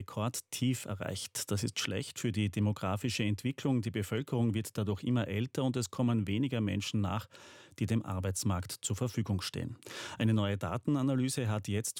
Rekordtief erreicht. Das ist schlecht für die demografische Entwicklung. Die Bevölkerung wird dadurch immer älter und es kommen weniger Menschen nach, die dem Arbeitsmarkt zur Verfügung stehen. Eine neue Datenanalyse hat jetzt